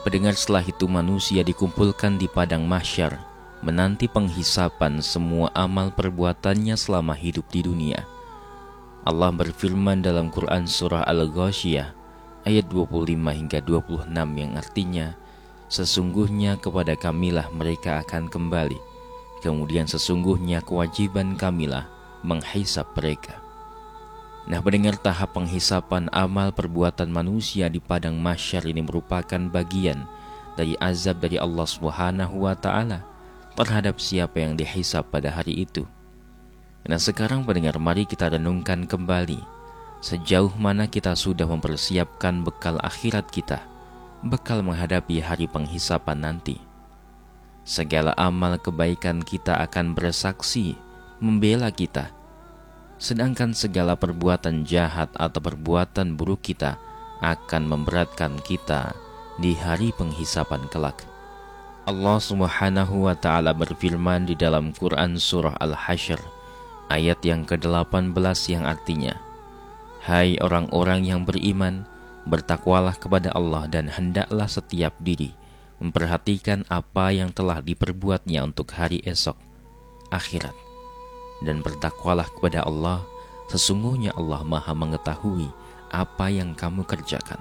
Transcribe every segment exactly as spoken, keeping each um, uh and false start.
Pendengar, setelah itu manusia dikumpulkan di padang mahsyar, menanti penghisapan semua amal perbuatannya selama hidup di dunia. Allah berfirman dalam Quran surah Al-Ghasyiyah ayat dua puluh lima hingga dua puluh enam yang artinya, sesungguhnya kepada kamilah mereka akan kembali, kemudian sesungguhnya kewajiban kamilah menghisap mereka. Nah, pendengar, tahap penghisapan amal perbuatan manusia di padang mahsyar ini merupakan bagian dari azab dari Allah Subhanahu wa Ta'ala terhadap siapa yang dihisap pada hari itu. Nah, sekarang pendengar, mari kita renungkan kembali sejauh mana kita sudah mempersiapkan bekal akhirat kita, bekal menghadapi hari penghisapan nanti. Segala amal kebaikan kita akan bersaksi membela kita, sedangkan segala perbuatan jahat atau perbuatan buruk kita akan memberatkan kita di hari penghisapan kelak. Allah Subhanahu wa Ta'ala berfirman di dalam Quran surah Al-Hasyr ayat yang ke delapan belas yang artinya, hai orang-orang yang beriman, bertakwalah kepada Allah dan hendaklah setiap diri memperhatikan apa yang telah diperbuatnya untuk hari esok, akhirat. Dan bertakwalah kepada Allah, sesungguhnya Allah Maha mengetahui apa yang kamu kerjakan.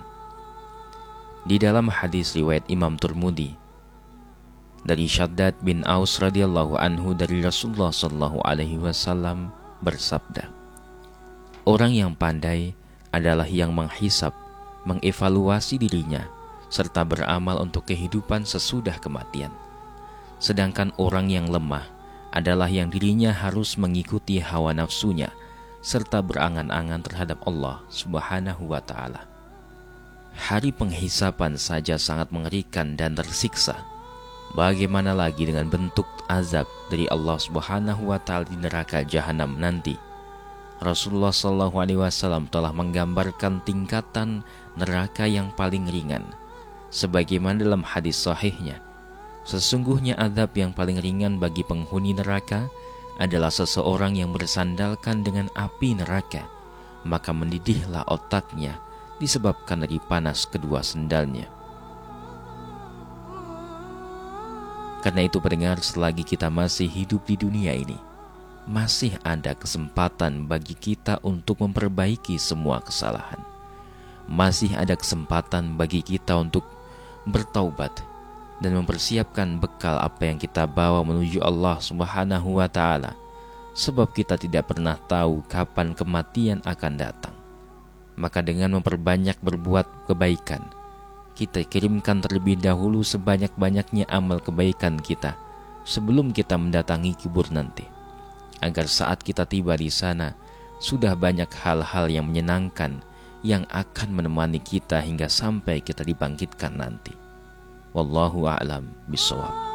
Di dalam hadis riwayat Imam Tirmidzi dari Syaddad bin Aus radhiyallahu anhu dari Rasulullah sallallahu alaihi wasallam bersabda, orang yang pandai adalah yang menghisap, mengevaluasi dirinya, serta beramal untuk kehidupan sesudah kematian. Sedangkan orang yang lemah adalah yang dirinya harus mengikuti hawa nafsunya, serta berangan-angan terhadap Allah Subhanahu wa Ta'ala. Hari penghisapan saja sangat mengerikan dan tersiksa. Bagaimana lagi dengan bentuk azab dari Allah Subhanahu wa Ta'ala di neraka jahanam nanti? Rasulullah shallallahu alaihi wasallam telah menggambarkan tingkatan neraka yang paling ringan, sebagaimana dalam hadis sahihnya, sesungguhnya azab yang paling ringan bagi penghuni neraka adalah seseorang yang bersandalkan dengan api neraka, maka mendidihlah otaknya disebabkan dari panas kedua sendalnya. Karena itu pendengar, selagi kita masih hidup di dunia ini, masih ada kesempatan bagi kita untuk memperbaiki semua kesalahan. Masih ada kesempatan bagi kita untuk bertaubat dan mempersiapkan bekal apa yang kita bawa menuju Allah Subhanahu wa Ta'ala, sebab kita tidak pernah tahu kapan kematian akan datang. Maka dengan memperbanyak berbuat kebaikan, kita kirimkan terlebih dahulu sebanyak-banyaknya amal kebaikan kita sebelum kita mendatangi kubur nanti, agar saat kita tiba di sana sudah banyak hal-hal yang menyenangkan yang akan menemani kita hingga sampai kita dibangkitkan nanti. Wallahu a'lam bishawab.